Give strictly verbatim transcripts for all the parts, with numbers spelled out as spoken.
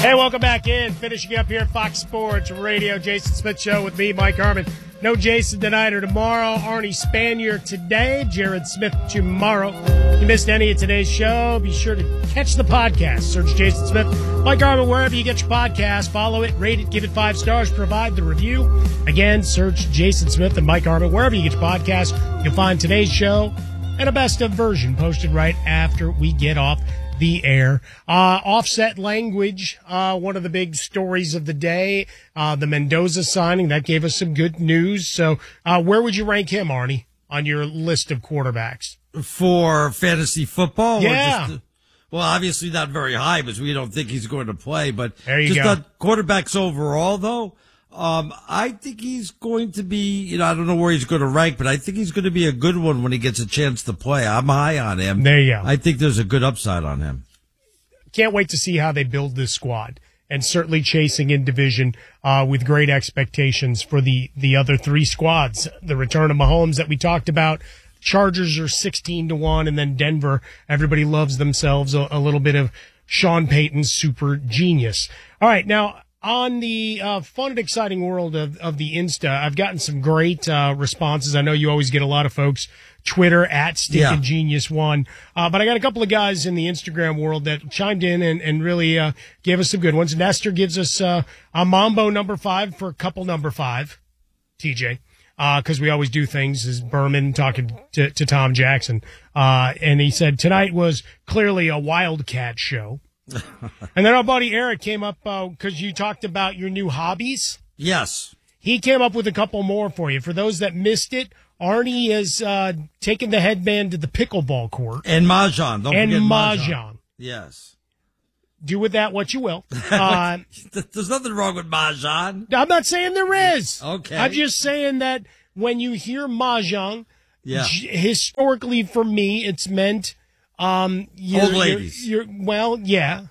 Hey, welcome back in. Finishing up here at Fox Sports Radio. Jason Smith Show with me, Mike Harmon. No Jason tonight or tomorrow. Arnie Spanier today. Jared Smith tomorrow. If you missed any of today's show, be sure to catch the podcast. Search Jason Smith, Mike Harmon, wherever you get your podcast. Follow it, rate it, give it five stars, provide the review. Again, search Jason Smith and Mike Harmon, wherever you get your podcast. You'll find today's show and a best of version posted right after we get off the air. Uh, offset language, uh, one of the big stories of the day, uh, the Mendoza signing, that gave us some good news. So, uh, where would you rank him, Arnie, on your list of quarterbacks? For fantasy football? Yeah. Or just, well, obviously not very high because we don't think he's going to play, but there you just go. on quarterbacks overall, though, um, I think he's going to be, you know, I don't know where he's going to rank, but I think he's going to be a good one when he gets a chance to play. I'm high on him. There you go. I think there's a good upside on him. Can't wait to see how they build this squad, and certainly chasing in division uh, with great expectations for the, the other three squads. The return of Mahomes that we talked about. Chargers are sixteen to one, and then Denver, everybody loves themselves a, a little bit of Sean Payton's super genius. All right, now, on the uh, fun and exciting world of, of the Insta, I've gotten some great uh, responses. I know you always get a lot of folks. Twitter at Stick Yeah. and Genius One. Uh, but I got a couple of guys in the Instagram world that chimed in and, and really uh, gave us some good ones. Nestor gives us uh, a Mambo number five for couple number five, T J, because uh, we always do things as Berman talking to, to Tom Jackson. Uh, and he said, tonight was clearly a Wildcat show. And then our buddy Eric came up because uh, you talked about your new hobbies. Yes. He came up with a couple more for you. For those that missed it, Arnie has uh, taken the headband to the pickleball court. And Mahjong. Don't and forget Mahjong. Mahjong. Yes. Do with that what you will. Uh, There's nothing wrong with Mahjong. I'm not saying there is. Okay. I'm just saying that when you hear Mahjong, Yeah. g- historically for me, it's meant um, you're, Old ladies. You're, you're, well, yeah.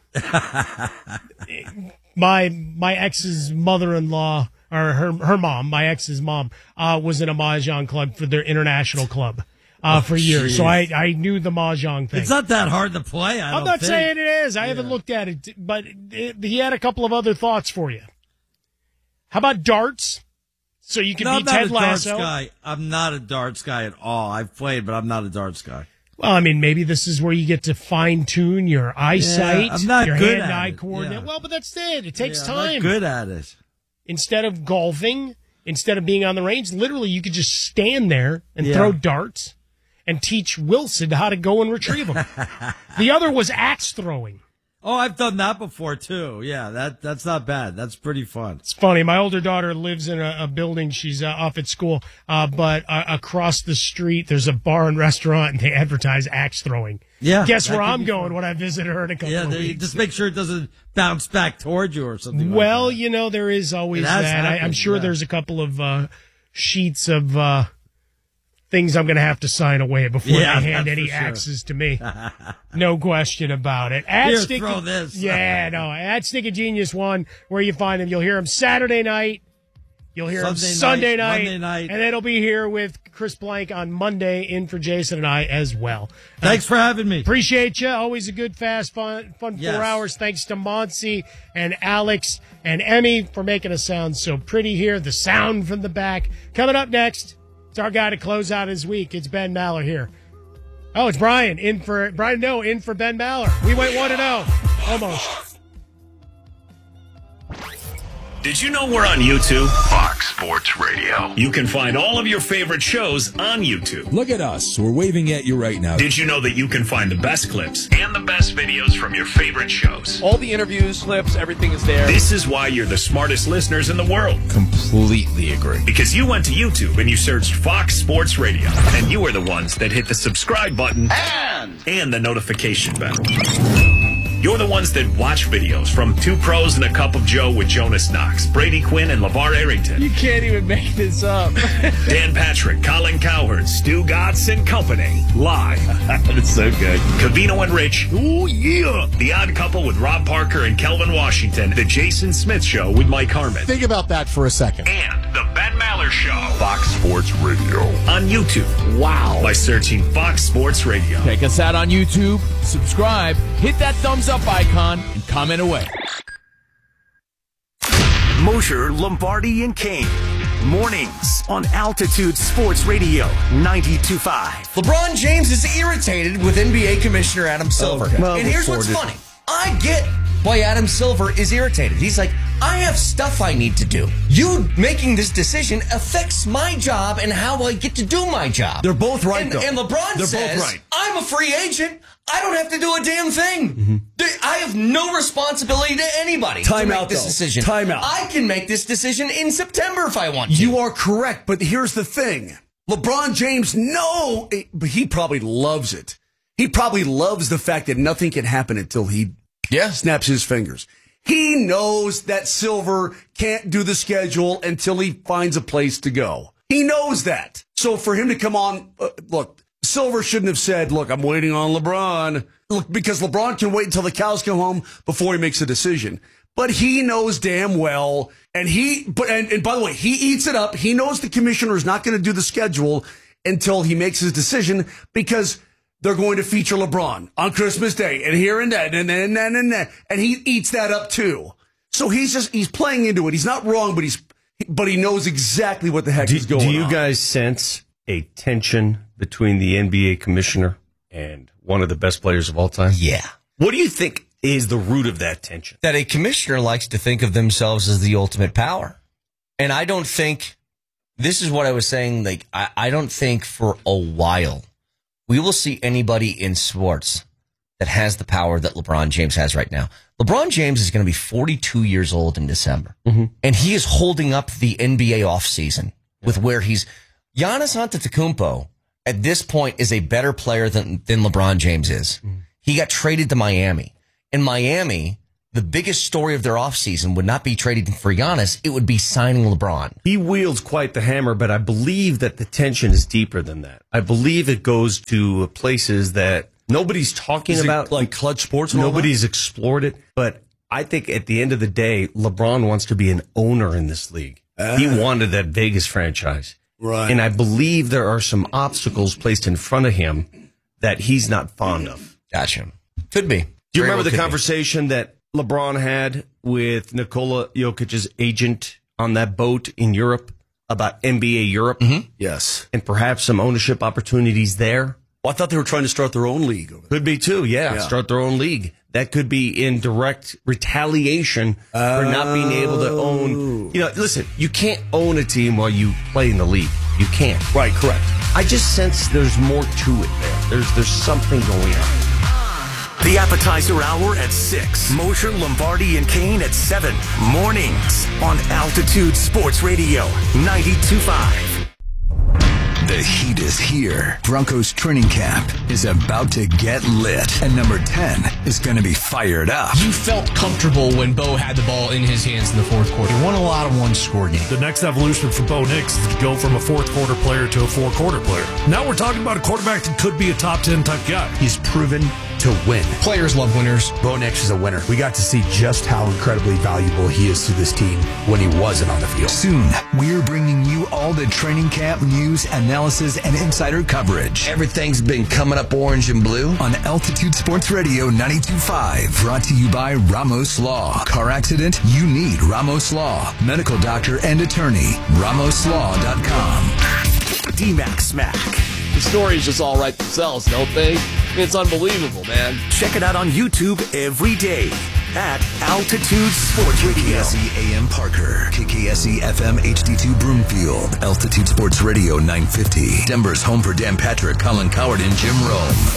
my my ex's mother-in-law, or her her mom, my ex's mom, uh, was in a Mahjong club for their international club uh, Oh, for years. geez. So I, I knew the Mahjong thing. It's not that hard to play. I I'm don't not think. saying it is. I haven't looked at it, but it, he had a couple of other thoughts for you. How about darts? So you can No, be I'm not Ted a darts Lasso. guy. I'm not a darts guy at all. I've played, but I'm not a darts guy. Well, I mean, maybe this is where you get to fine tune your eyesight, Yeah, I'm not your good at hand-eye it. coordinate. Yeah. Well, but that's it. It takes Yeah, I'm time. not good at it. Instead of golfing, instead of being on the range, literally you could just stand there and Yeah. throw darts and teach Wilson how to go and retrieve them. The other was axe throwing. Oh, I've done that before too. Yeah, that that's not bad. That's pretty fun. It's funny. My older daughter lives in a, a building. She's uh, off at school, uh, but uh, across the street there's a bar and restaurant, and they advertise axe throwing. Yeah, Guess that where could I'm be going fun. when I visit her in a couple Yeah, of there, you weeks. just make sure it doesn't bounce back towards you or something. Well, like that. you know, there is always It has that. I, I'm happened, sure yeah. there's a couple of uh, sheets of uh, things I'm going to have to sign away before Yeah, they hand that's any for sure. axes to me. No question about it. At Here, Sticky- throw this. Yeah, no. At Stick of Genius One, where you find him. You'll hear him Saturday night. You'll hear him Sunday Sunday night, night, Monday night. and then he'll be here with Chris Blank on Monday, in for Jason and I as well. Thanks for having me. Appreciate you. Always a good, fast, fun, fun Yes. four hours. Thanks to Monty and Alex and Emmy for making us sound so pretty here. The sound from the back. Coming up next, it's our guy to close out his week. It's Ben Maller here. Oh, it's Brian in for Brian. No, in for Ben Maller. We went one to zero, almost. Did you know we're on YouTube? Fox Sports Radio. You can find all of your favorite shows on YouTube. Look at us. We're waving at you right now. Did you know that you can find the best clips and the best videos from your favorite shows? All the interviews, clips, everything is there. This is why you're the smartest listeners in the world. Completely agree. Because you went to YouTube and you searched Fox Sports Radio. And you are the ones that hit the subscribe button And and the notification bell. You're the ones that watch videos from Two Pros and a Cup of Joe with Jonas Knox, Brady Quinn, and LeVar Arrington. You can't even make this up. Dan Patrick, Colin Cowherd, Stu Gotts and Company. Live. It's so good. Cavino and Rich. Ooh, yeah. The Odd Couple with Rob Parker and Kelvin Washington. The Jason Smith Show with Mike Harmon. Think about that for a second. And the Ben Maller Show. Fox Sports Radio. On YouTube. Wow. By searching Fox Sports Radio. Check us out on YouTube, subscribe, hit that thumbs up icon, and comment away. Mosher, Lombardi, and Kane. Mornings on Altitude Sports Radio ninety-two point five. LeBron James is irritated with N B A Commissioner Adam Silver. Okay. Well, and here's what's it. funny. I get why Adam Silver is irritated. He's like, I have stuff I need to do. You making this decision affects my job and how I get to do my job. They're both right, and, though. And LeBron They're says, both right. I'm a free agent. I don't have to do a damn thing. Mm-hmm. I have no responsibility to anybody Time to make out, this though. decision. Time out. I can make this decision in September if I want to. You are correct, but here's the thing. LeBron James, no, but he probably loves it. He probably loves the fact that nothing can happen until he yeah. snaps his fingers. He knows that Silver can't do the schedule until he finds a place to go. He knows that. So for him to come on, uh, look, Silver shouldn't have said, look, I'm waiting on LeBron. Look, because LeBron can wait until the cows come home before he makes a decision. But he knows damn well, and he, but and, and by the way, he eats it up. He knows the commissioner is not going to do the schedule until he makes his decision because they're going to feature LeBron on Christmas Day and here and that and then and, and, and, and, and he eats that up too. So he's just he's playing into it. He's not wrong, but he's but he knows exactly what the heck do, is going on. Do you guys sense a tension between the N B A commissioner and one of the best players of all time? Yeah. What do you think is the root of that tension? That a commissioner likes to think of themselves as the ultimate power. And I don't think, this is what I was saying, like, I, I don't think for a while we will see anybody in sports that has the power that LeBron James has right now. LeBron James is going to be forty-two years old in December. Mm-hmm. And he is holding up the N B A offseason yeah. with where he's, Giannis Antetokounmpo at this point is a better player than, than LeBron James is. Mm-hmm. He got traded to Miami. In Miami, the biggest story of their offseason would not be trading for Giannis. It would be signing LeBron. He wields quite the hammer, but I believe that the tension is deeper than that. I believe it goes to places that nobody's talking is about. Like Clutch Sports and Nobody's explored it. But I think at the end of the day, LeBron wants to be an owner in this league. Uh, he wanted that Vegas franchise. Right. And I believe there are some obstacles placed in front of him that he's not fond of. Gotcha. Could be. Do you Very remember well the conversation be. that LeBron had with Nikola Jokic's agent on that boat in Europe about N B A Europe? Mm-hmm. Yes. And perhaps some ownership opportunities there? Well, I thought they were trying to start their own league over there. Could be too, yeah, yeah. Start their own league. That could be in direct retaliation oh. for not being able to own. You know, listen, you can't own a team while you play in the league. You can't. Right, correct. I just sense there's more to it there. There's there's something going on. The appetizer hour at six. Mosher, Lombardi, and Kane at seven. Mornings on Altitude Sports Radio ninety-two point five. The heat is here. Broncos training camp is about to get lit. And number ten is going to be fired up. You felt comfortable when Bo had the ball in his hands in the fourth quarter. He won a lot of one-score games. The next evolution for Bo Nix is to go from a fourth-quarter player to a four-quarter player. Now we're talking about a quarterback that could be a top ten type guy. He's proven to win. Players love winners. Bo Nix is a winner. We got to see just how incredibly valuable he is to this team when he wasn't on the field. Soon, we're bringing you all the training camp news, analysis, and insider coverage. Everything's been coming up orange and blue. On Altitude Sports Radio ninety-two point five. Brought to you by Ramos Law. Car accident? You need Ramos Law. Medical doctor and attorney. Ramos Law dot com. D-Mac Smack. The stories just all write themselves, don't they? I mean, it's unbelievable, man. Check it out on YouTube every day at Altitude Sports Radio. K K S E A M Parker. K K S E F M H D two Broomfield. Altitude Sports Radio nine fifty. Denver's home for Dan Patrick, Colin Coward, and Jim Rome.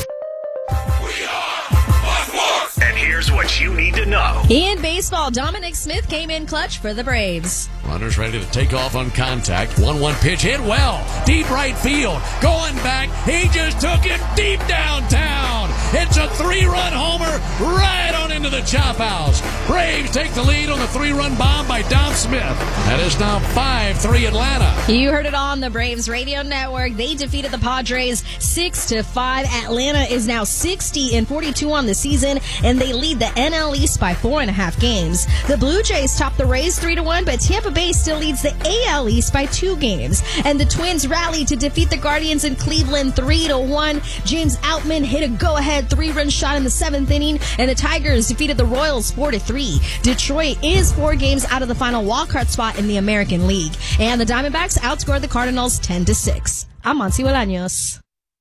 And here's what you need to know. In baseball, Dominic Smith came in clutch for the Braves. Runners ready to take off on contact. one one pitch hit well. Deep right field. Going back. He just took it deep downtown. It's a three-run homer right on into the chop house. Braves take the lead on the three-run bomb by Dom Smith. That is now five three Atlanta. You heard it on the Braves radio network. They defeated the Padres six to five. Atlanta is now sixty and forty-two on the season, and they lead the N L East by four and a half games. The Blue Jays top the Rays three to one, but Tampa Bay still leads the A L East by two games. And the Twins rally to defeat the Guardians in Cleveland three to one. James Outman hit a go-ahead three-run shot in the seventh inning, and the Tigers defeated the Royals four to three. three. Detroit is four games out of the final wildcard spot in the American League. And the Diamondbacks outscored the Cardinals ten to six. I'm Monty Bolaños.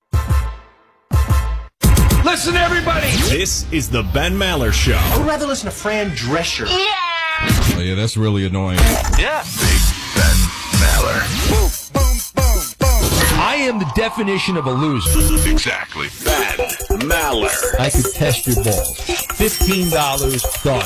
Listen, everybody. This is the Ben Maller Show. I would rather listen to Fran Drescher. Yeah. Oh, yeah, that's really annoying. Yeah. Big Ben Maller. Boom, boom, boom, boom. I am the definition of a loser. Exactly. Ben Maller. I could test your balls. fifteen dollars done.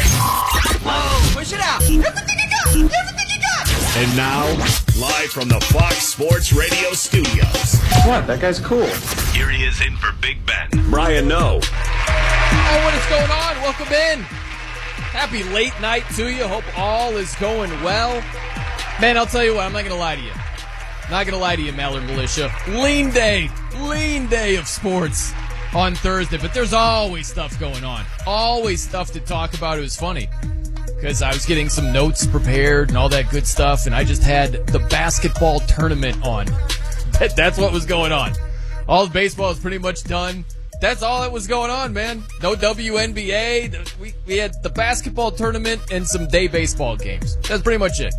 Whoa, push it out. Everything you got. Everything you got. And now, live from the Fox Sports Radio studios. What? That guy's cool. Here he is in for Big Ben. Brian Noe. Oh, what is going on? Welcome in. Happy late night to you. Hope all is going well. Man, I'll tell you what, I'm not going to lie to you. Not going to lie to you, Maller Militia. Lean day. Lean day of sports on Thursday. But there's always stuff going on. Always stuff to talk about. It was funny because I was getting some notes prepared and all that good stuff, and I just had the basketball tournament on. That's what was going on. All the baseball is pretty much done. That's all that was going on, man. No W N B A. We, we had the basketball tournament and some day baseball games. That's pretty much it.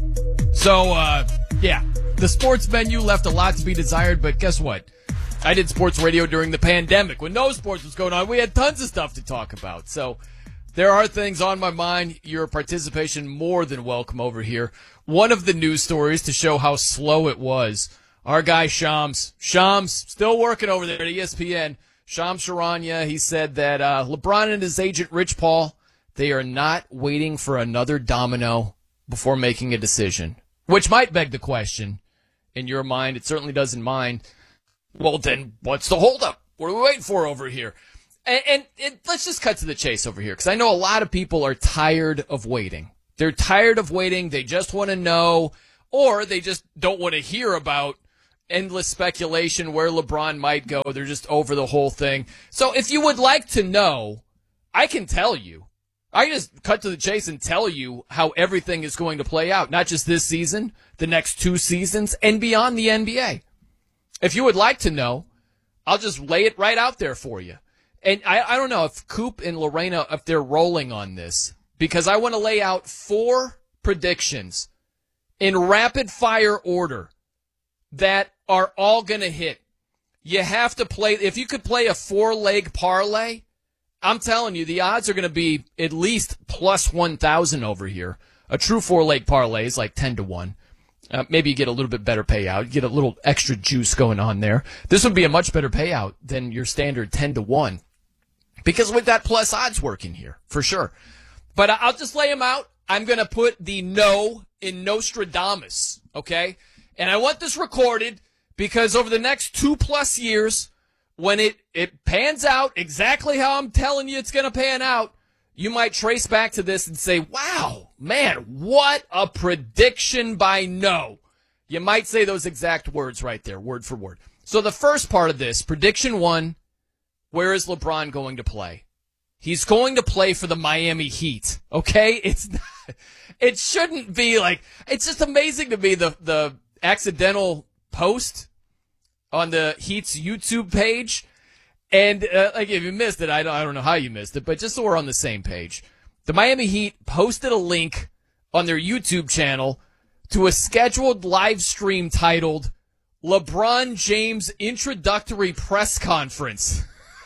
So, uh, yeah, the sports menu left a lot to be desired, but guess what? I did sports radio during the pandemic. When no sports was going on, we had tons of stuff to talk about. So there are things on my mind. Your participation more than welcome over here. One of the news stories to show how slow it was, our guy Shams. Shams, still working over there at E S P N. Shams Charania, he said that uh, LeBron and his agent Rich Paul, they are not waiting for another domino before making a decision. Which might beg the question, in your mind, it certainly does in mine, well then, what's the holdup? What are we waiting for over here? And, and, and let's just cut to the chase over here, because I know a lot of people are tired of waiting. They're tired of waiting, they just want to know, or they just don't want to hear about endless speculation where LeBron might go. They're just over the whole thing. So if you would like to know, I can tell you. I can just cut to the chase and tell you how everything is going to play out. Not just this season, the next two seasons, and beyond the N B A. If you would like to know, I'll just lay it right out there for you. And I, I don't know if Coop and Lorena, if they're rolling on this, because I want to lay out four predictions in rapid fire order that are all going to hit. You have to play, if you could play a four-leg parlay, I'm telling you, the odds are going to be at least plus one thousand over here. A true four-leg parlay is like ten to one. Uh, maybe you get a little bit better payout. You get a little extra juice going on there. This would be a much better payout than your standard ten to one. Because with that plus odds working here, for sure. But I'll just lay them out. I'm going to put the no in Nostradamus, okay? And I want this recorded because over the next two plus years, when it, it pans out exactly how I'm telling you it's going to pan out, you might trace back to this and say, wow, man, what a prediction by no. You might say those exact words right there, word for word. So the first part of this, prediction one, where is LeBron going to play? He's going to play for the Miami Heat, okay? It's not, it shouldn't be like, it's just amazing to me, the, the accidental post on the Heat's YouTube page. And, uh, like, if you missed it, I don't, I don't know how you missed it, but just so we're on the same page. The Miami Heat posted a link on their YouTube channel to a scheduled live stream titled LeBron James Introductory Press Conference.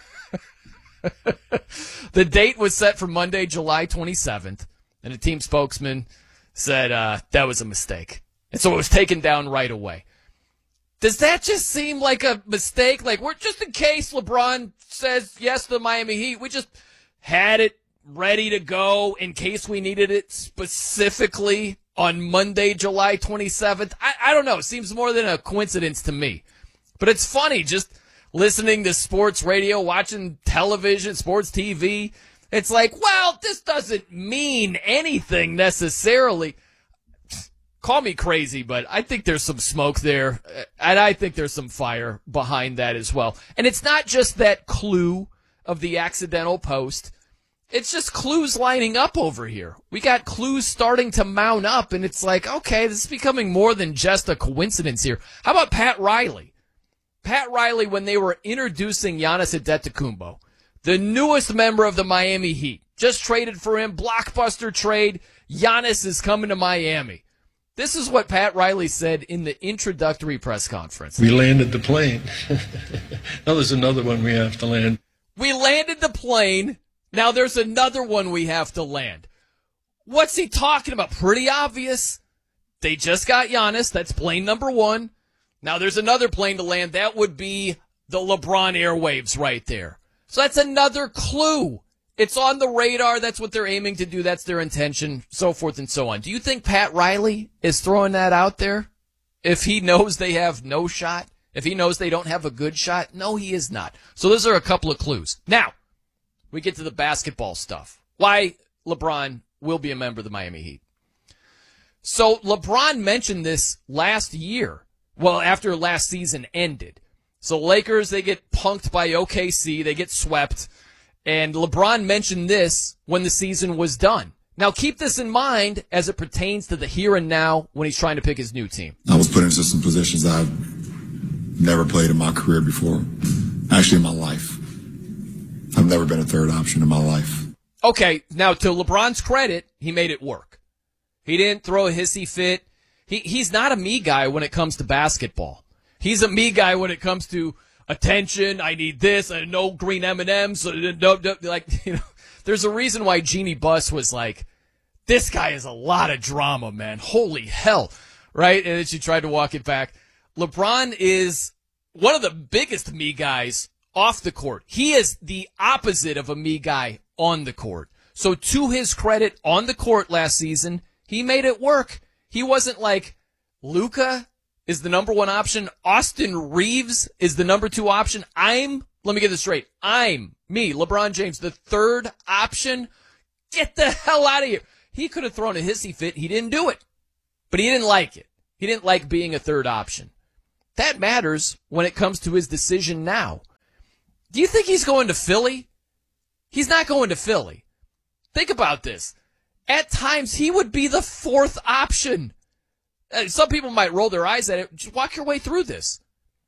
The date was set for Monday, July twenty-seventh, and a team spokesman said uh, that was a mistake. And so it was taken down right away. Does that just seem like a mistake? Like, we're just in case LeBron says yes to the Miami Heat, we just had it ready to go in case we needed it specifically on Monday, July twenty-seventh. I, I don't know. It seems more than a coincidence to me. But it's funny just listening to sports radio, watching television, sports T V. It's like, well, this doesn't mean anything necessarily. Call me crazy, but I think there's some smoke there, and I think there's some fire behind that as well. And it's not just that clue of the accidental post. It's just clues lining up over here. We got clues starting to mount up, and it's like, okay, this is becoming more than just a coincidence here. How about Pat Riley? Pat Riley, when they were introducing Giannis Antetokounmpo, the newest member of the Miami Heat. Just traded for him, blockbuster trade. Giannis is coming to Miami. This is what Pat Riley said in the introductory press conference. We landed the plane. Now there's another one we have to land. We landed the plane. Now there's another one we have to land. What's he talking about? Pretty obvious. They just got Giannis. That's plane number one. Now there's another plane to land. That would be the LeBron airwaves right there. So that's another clue. It's on the radar. That's what they're aiming to do. That's their intention, so forth and so on. Do you think Pat Riley is throwing that out there? If he knows they have no shot? If he knows they don't have a good shot? No, he is not. So those are a couple of clues. Now, we get to the basketball stuff. Why LeBron will be a member of the Miami Heat. So LeBron mentioned this last year. Well, after last season ended. So Lakers, they get punked by O K C. They get swept. And LeBron mentioned this when the season was done. Now, keep this in mind as it pertains to the here and now when he's trying to pick his new team. I was put into some positions I've never played in my career before. Actually, in my life. I've never been a third option in my life. Okay, now to LeBron's credit, he made it work. He didn't throw a hissy fit. He He's not a me guy when it comes to basketball. He's a me guy when it comes to attention, I need this, uh, no green M and M's, uh, no, no, like, you know, there's a reason why Jeannie Buss was like, this guy is a lot of drama, man. Holy hell, right? And then she tried to walk it back. LeBron is one of the biggest me guys off the court. He is the opposite of a me guy on the court. So to his credit, on the court last season, he made it work. He wasn't like Luka is the number one option. Austin Reeves is the number two option. I'm, let me get this straight. I'm, me, LeBron James, the third option. Get the hell out of here. He could have thrown a hissy fit. He didn't do it. But he didn't like it. He didn't like being a third option. That matters when it comes to his decision now. Do you think he's going to Philly? He's not going to Philly. Think about this. At times, he would be the fourth option. Some people might roll their eyes at it. Just walk your way through this.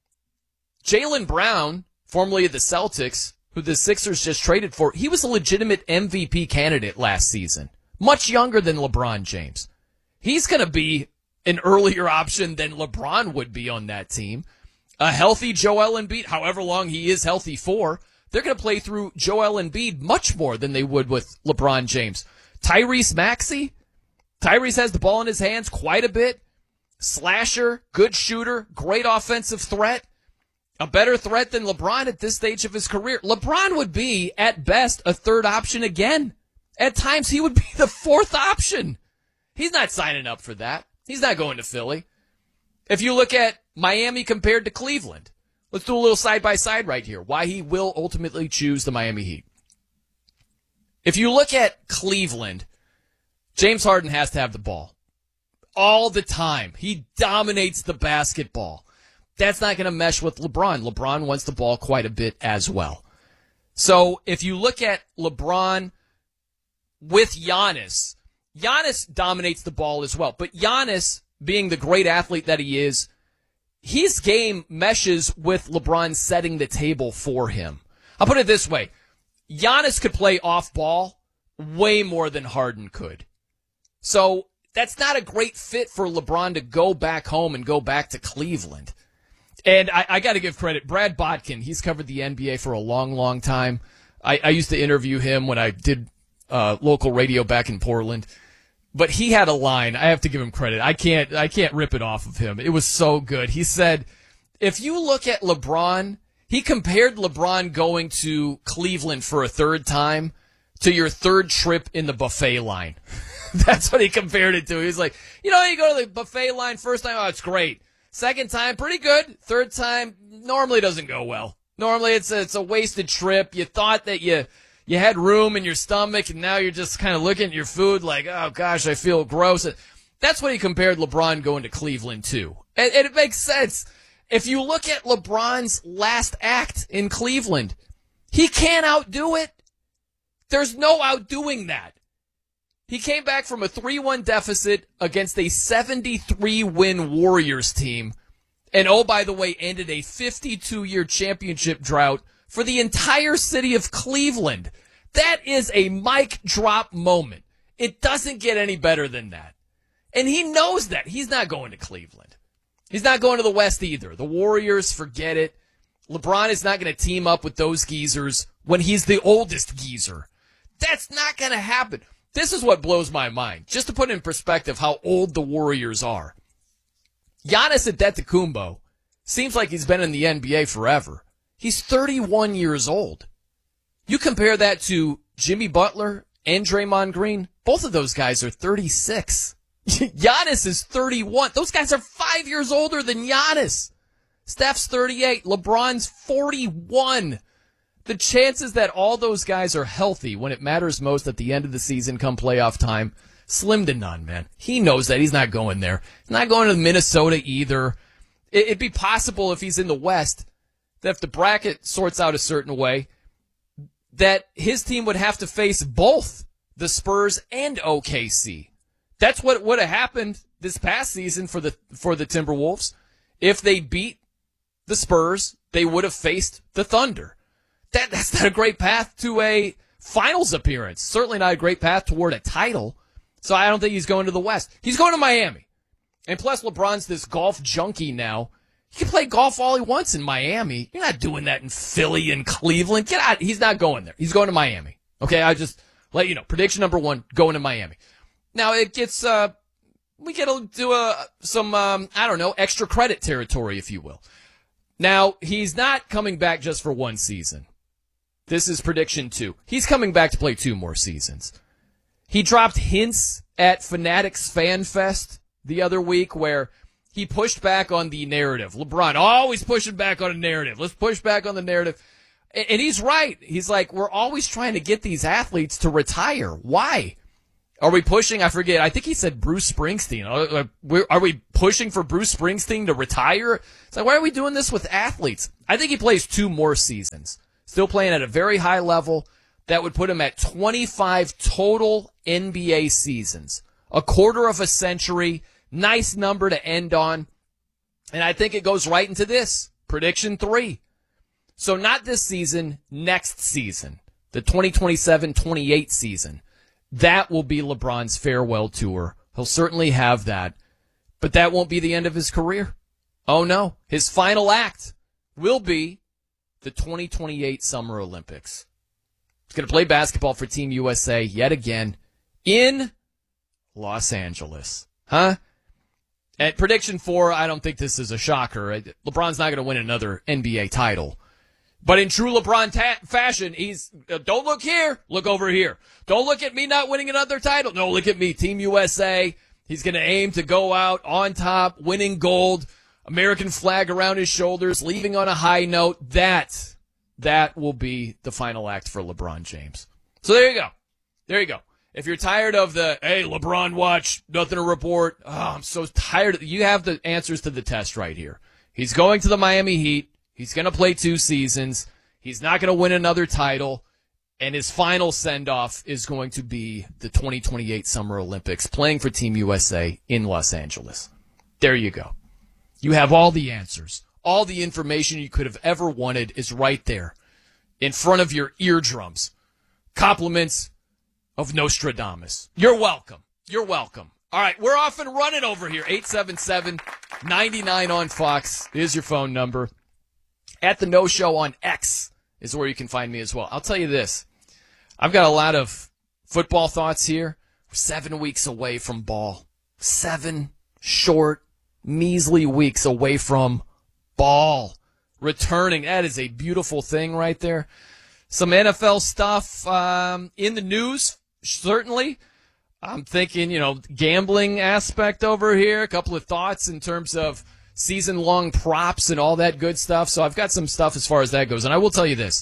Jaylen Brown, formerly of the Celtics, who the Sixers just traded for, he was a legitimate M V P candidate last season. Much younger than LeBron James. He's going to be an earlier option than LeBron would be on that team. A healthy Joel Embiid, however long he is healthy for, they're going to play through Joel Embiid much more than they would with LeBron James. Tyrese Maxey, Tyrese has the ball in his hands quite a bit. Slasher, good shooter, great offensive threat. A better threat than LeBron at this stage of his career. LeBron would be, at best, a third option again. At times, he would be the fourth option. He's not signing up for that. He's not going to Philly. If you look at Miami compared to Cleveland, let's do a little side-by-side right here. Why he will ultimately choose the Miami Heat. If you look at Cleveland, James Harden has to have the ball. All the time. He dominates the basketball. That's not going to mesh with LeBron. LeBron wants the ball quite a bit as well. So if you look at LeBron with Giannis, Giannis dominates the ball as well. But Giannis, being the great athlete that he is, his game meshes with LeBron setting the table for him. I'll put it this way. Giannis could play off ball way more than Harden could. So that's not a great fit for LeBron to go back home and go back to Cleveland. And I, I got to give credit. Brad Botkin, he's covered the N B A for a long, long time. I, I used to interview him when I did uh, local radio back in Portland. But he had a line. I have to give him credit. I can't, I can't rip it off of him. It was so good. He said, if you look at LeBron, he compared LeBron going to Cleveland for a third time to your third trip in the buffet line. That's what he compared it to. He's like, you know, you go to the buffet line first time, oh, it's great. Second time, pretty good. Third time, normally doesn't go well. Normally it's a, it's a wasted trip. You thought that you, you had room in your stomach, and now you're just kind of looking at your food like, oh, gosh, I feel gross. That's what he compared LeBron going to Cleveland to. And, and it makes sense. If you look at LeBron's last act in Cleveland, he can't outdo it. There's no outdoing that. He came back from a three one deficit against a seventy-three win Warriors team. And, oh, by the way, ended a fifty-two year championship drought for the entire city of Cleveland. That is a mic drop moment. It doesn't get any better than that. And he knows that. He's not going to Cleveland. He's not going to the West either. The Warriors, forget it. LeBron is not going to team up with those geezers when he's the oldest geezer. That's not going to happen. This is what blows my mind. Just to put in perspective how old the Warriors are. Giannis Antetokounmpo seems like he's been in the N B A forever. He's thirty-one years old. You compare that to Jimmy Butler and Draymond Green. Both of those guys are thirty-six. Giannis is thirty-one. Those guys are five years older than Giannis. Steph's thirty-eight. LeBron's forty-one. The chances that all those guys are healthy when it matters most at the end of the season come playoff time, slim to none, man. He knows that. He's not going there. He's not going to Minnesota either. It'd be possible if he's in the West that if the bracket sorts out a certain way, that his team would have to face both the Spurs and O K C. That's what would have happened this past season for the for the Timberwolves. If they beat the Spurs, they would have faced the Thunder. That that's not a great path to a finals appearance. Certainly not a great path toward a title. So I don't think he's going to the West. He's going to Miami. And plus LeBron's this golf junkie now. He can play golf all he wants in Miami. You're not doing that in Philly and Cleveland. Get out. He's not going there. He's going to Miami. Okay, I just let you know. Prediction number one, going to Miami. Now it gets, uh, we get to do a, some, um, I don't know, extra credit territory, if you will. Now, he's not coming back just for one season. This is prediction two. He's coming back to play two more seasons. He dropped hints at Fanatics Fan Fest the other week where he pushed back on the narrative. LeBron always pushing back on a narrative. Let's push back on the narrative. And he's right. He's like, we're always trying to get these athletes to retire. Why? Are we pushing? I forget. I think he said Bruce Springsteen. Are we pushing for Bruce Springsteen to retire? It's like, why are we doing this with athletes? I think he plays two more seasons. Still playing at a very high level. That would put him at twenty-five total N B A seasons. A quarter of a century. Nice number to end on. And I think it goes right into this. Prediction three. So not this season, next season. The twenty twenty-seven twenty-eight season. That will be LeBron's farewell tour. He'll certainly have that. But that won't be the end of his career. Oh no. His final act will be the twenty twenty-eight Summer Olympics. He's going to play basketball for Team U S A yet again in Los Angeles. Huh? At prediction four, I don't think this is a shocker. LeBron's not going to win another N B A title. But in true LeBron ta- fashion, he's, uh, don't look here, look over here. Don't look at me not winning another title. No, look at me, Team U S A. He's going to aim to go out on top, winning gold, American flag around his shoulders, leaving on a high note. That, that will be the final act for LeBron James. So there you go. There you go. If you're tired of the, hey, LeBron watch, nothing to report. Oh, I'm so tired of, you have the answers to the test right here. He's going to the Miami Heat. He's going to play two seasons. He's not going to win another title. And his final send-off is going to be the twenty twenty-eight Summer Olympics, playing for Team U S A in Los Angeles. There you go. You have all the answers. All the information you could have ever wanted is right there in front of your eardrums. Compliments of Nostradamus. You're welcome. You're welcome. All right, we're off and running over here. eight seven seven, nine nine on Fox is your phone number. At the No Show on X is where you can find me as well. I'll tell you this. I've got a lot of football thoughts here. We're seven weeks away from ball. Seven short, measly weeks away from ball. Returning. That is a beautiful thing right there. Some N F L stuff um, in the news, certainly. I'm thinking, you know, gambling aspect over here. A couple of thoughts in terms of season-long props and all that good stuff. So I've got some stuff as far as that goes. And I will tell you this.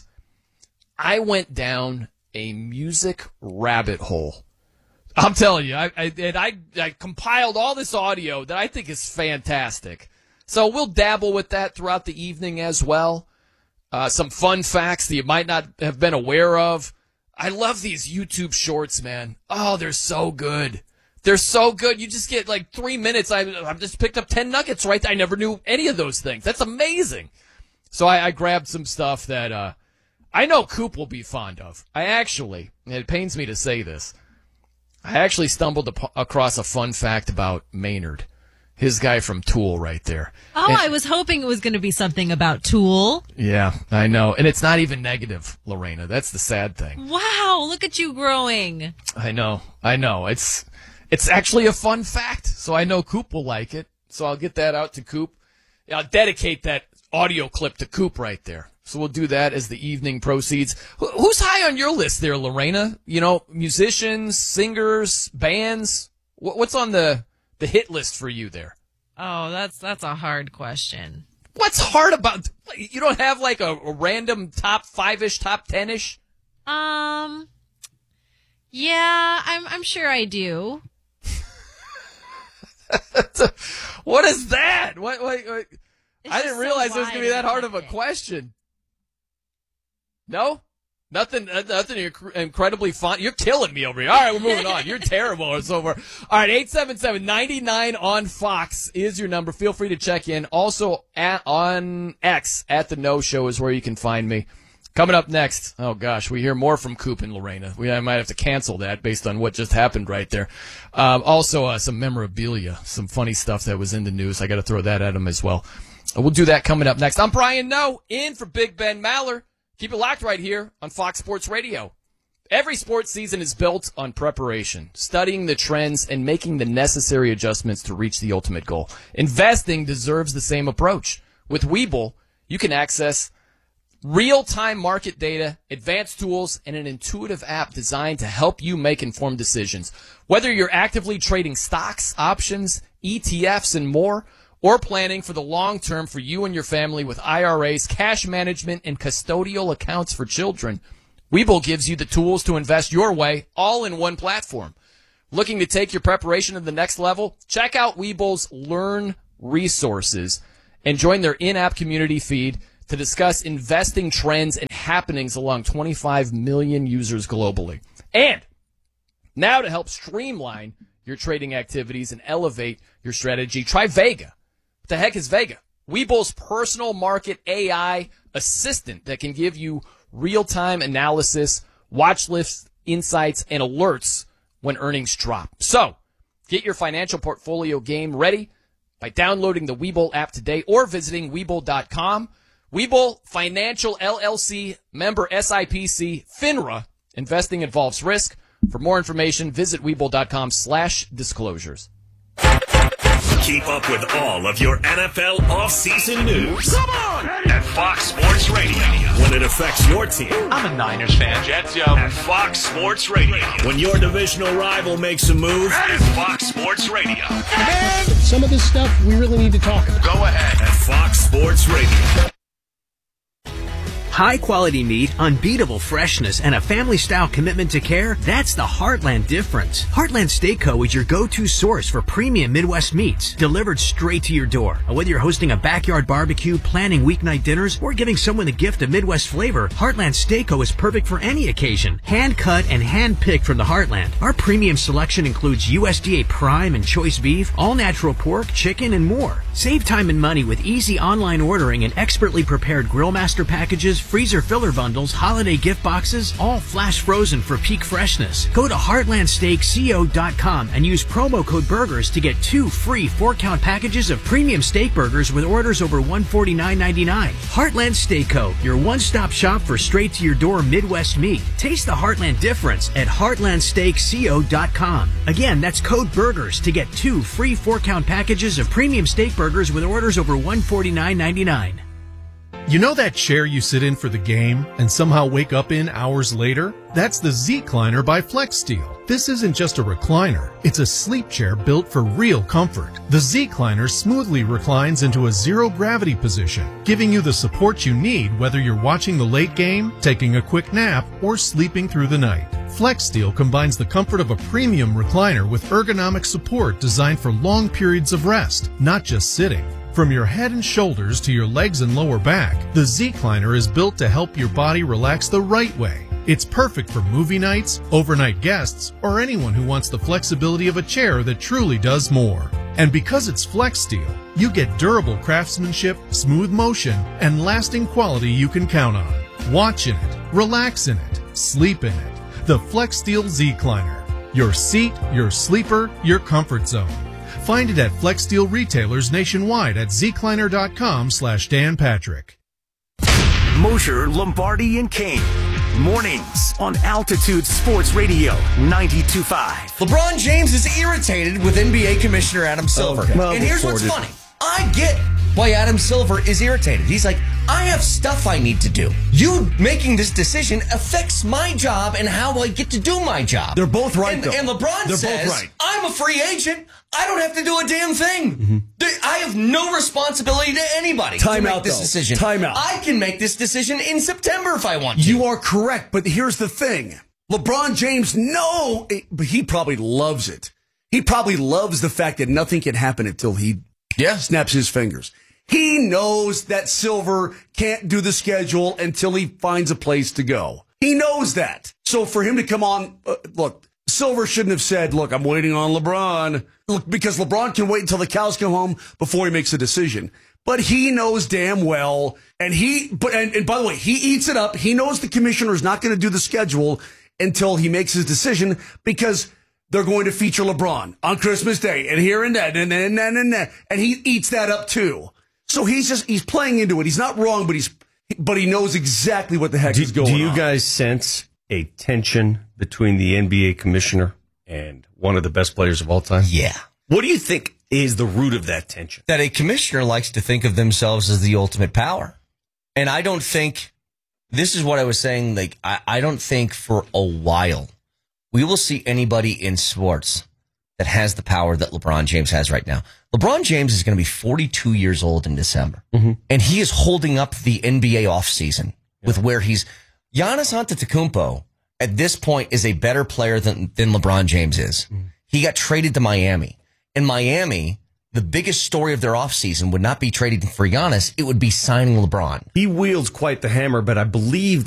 I went down a music rabbit hole. I'm telling you, I, I, and I, I compiled all this audio that I think is fantastic. So we'll dabble with that throughout the evening as well. Uh, some fun facts that you might not have been aware of. I love these YouTube shorts, man. Oh, they're so good. They're so good. You just get like three minutes. I, I've just picked up ten nuggets, right? I never knew any of those things. That's amazing. So I, I grabbed some stuff that uh, I know Coop will be fond of. I actually, and it pains me to say this, I actually stumbled ap- across a fun fact about Maynard, his guy from Tool right there. Oh, and, I was hoping it was going to be something about Tool. Yeah, I know. And it's not even negative, Lorena. That's the sad thing. Wow, look at you growing. I know. I know. It's it's actually a fun fact, so I know Coop will like it. So I'll get that out to Coop. I'll dedicate that audio clip to Coop right there. So we'll do that as the evening proceeds. Who's high on your list there, Lorena? You know, musicians, singers, bands? What's on the, the hit list for you there? Oh, that's that's a hard question. What's hard about... You don't have like a, a random top five-ish, top ten-ish? Um, yeah, I'm I'm sure I do. What is that? What? what, what? I didn't so realize it was going to be that hard of a wide. question. No? Nothing uh, Nothing inc- incredibly fun. You're killing me over here. All right, we're moving on. You're terrible. It's over. All right, eight seven seven, nine nine on Fox is your number. Feel free to check in. Also, at, on X, at The No Show is where you can find me. Coming up next, oh gosh, we hear more from Coop and Lorena. We I might have to cancel that based on what just happened right there. Um, also, uh, some memorabilia, some funny stuff that was in the news. I got to throw that at them as well. Uh, we'll do that coming up next. I'm Brian Noe, in for Big Ben Maller. Keep it locked right here on Fox Sports Radio. Every sports season is built on preparation, studying the trends, and making the necessary adjustments to reach the ultimate goal. Investing deserves the same approach. With Webull, you can access real-time market data, advanced tools, and an intuitive app designed to help you make informed decisions. Whether you're actively trading stocks, options, E T Fs, and more, or planning for the long term for you and your family with I R As, cash management, and custodial accounts for children, Webull gives you the tools to invest your way, all in one platform. Looking to take your preparation to the next level? Check out Webull's Learn Resources and join their in-app community feed to discuss investing trends and happenings along twenty-five million users globally. And now to help streamline your trading activities and elevate your strategy, try Vega. What the heck is Vega? Webull's personal market A I assistant that can give you real-time analysis, watch lists, insights, and alerts when earnings drop. So, get your financial portfolio game ready by downloading the Webull app today or visiting Webull dot com. Webull Financial L L C, member S I P C, FINRA. Investing involves risk. For more information, visit Webull dot com slash disclosures. Keep up with all of your N F L offseason news. Come on! At Fox Sports Radio. When it affects your team. I'm a Niners fan. Jets, yo. At Fox Sports Radio. When your divisional rival makes a move. At Fox Sports Radio. And some of this stuff we really need to talk about. Go ahead. At Fox Sports Radio. High quality meat, unbeatable freshness, and a family-style commitment to care, that's the Heartland difference. Heartland Steak Co. is your go-to source for premium Midwest meats, delivered straight to your door. Whether you're hosting a backyard barbecue, planning weeknight dinners, or giving someone a gift of Midwest flavor, Heartland Steak Co. is perfect for any occasion. Hand-cut and hand-picked from the Heartland. Our premium selection includes U S D A Prime and Choice Beef, all-natural pork, chicken, and more. Save time and money with easy online ordering and expertly prepared Grill Master packages, freezer filler bundles, holiday gift boxes, all flash frozen for peak freshness. Go to heartland steak co dot com and use promo code BURGERS to get two free four-count packages of premium steak burgers with orders over one hundred forty-nine ninety-nine. Heartland Steak Co., your one-stop shop for straight-to-your-door Midwest meat. Taste the Heartland difference at heartland steak co dot com. Again, that's code BURGERS to get two free four-count packages of premium steak burgers with orders over one hundred forty-nine ninety-nine. You know that chair you sit in for the game and somehow wake up in hours later? That's the Z-Cliner by FlexSteel. This isn't just a recliner. It's a sleep chair built for real comfort. The Z-Cliner smoothly reclines into a zero-gravity position, giving you the support you need whether you're watching the late game, taking a quick nap, or sleeping through the night. FlexSteel combines the comfort of a premium recliner with ergonomic support designed for long periods of rest, not just sitting. From your head and shoulders to your legs and lower back, the Z-Cliner is built to help your body relax the right way. It's perfect for movie nights, overnight guests, or anyone who wants the flexibility of a chair that truly does more. And because it's FlexSteel, you get durable craftsmanship, smooth motion, and lasting quality you can count on. Watch in it, relax in it, sleep in it. The FlexSteel Zecliner. Your seat, your sleeper, your comfort zone. Find it at FlexSteel retailers nationwide at zecliner.com slash Dan Patrick. Mosher, Lombardi, and Kane. Mornings on Altitude Sports Radio ninety-two point five. LeBron James is irritated with N B A Commissioner Adam Silver. Okay. Well, and here's what's reported. funny. I get why Adam Silver is irritated. He's like, I have stuff I need to do. You making this decision affects my job and how I get to do my job. They're both right, and, though. and LeBron They're says, both right. I'm a free agent. I don't have to do a damn thing. Mm-hmm. I have no responsibility to anybody Time to make out, this though. decision. Time out. I can make this decision in September if I want to. You are correct, but here's the thing. LeBron James, no, but he probably loves it. He probably loves the fact that nothing can happen until he yeah. snaps his fingers. He knows that Silver can't do the schedule until he finds a place to go. He knows that. So for him to come on, uh, look, Silver shouldn't have said, look, I'm waiting on LeBron. Look, because LeBron can wait until the cows come home before he makes a decision. But he knows damn well, and he, but and, and by the way, he eats it up. He knows the commissioner is not going to do the schedule until he makes his decision because they're going to feature LeBron on Christmas Day and here and that and then and, and, and, and, and he eats that up too. So he's just, he's playing into it. He's not wrong, but he's, but he knows exactly what the heck do, is going on. Do you on. guys sense a tension between the N B A commissioner and one of the best players of all time? Yeah. What do you think is the root of that tension? That a commissioner likes to think of themselves as the ultimate power. And I don't think, this is what I was saying, like, I, I don't think for a while we will see anybody in sports that has the power that LeBron James has right now. LeBron James is going to be forty-two years old in December. Mm-hmm. And he is holding up the N B A offseason yeah. with where he's, Giannis Antetokounmpo at this point is a better player than, than LeBron James is. Mm-hmm. He got traded to Miami. In Miami, the biggest story of their offseason would not be trading for Giannis. It would be signing LeBron. He wields quite the hammer, but I believe